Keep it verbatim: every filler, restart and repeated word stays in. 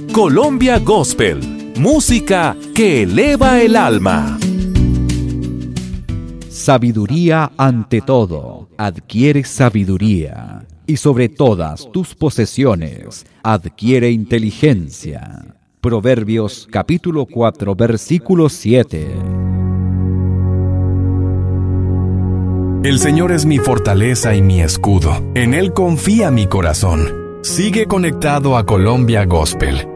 Colombia Gospel, música que eleva el alma. Sabiduría ante todo, adquiere sabiduría, y sobre todas tus posesiones, adquiere inteligencia. Proverbios capítulo cuatro, versículo siete. El Señor es mi fortaleza y mi escudo. En Él confía mi corazón. Sigue conectado a Colombia Gospel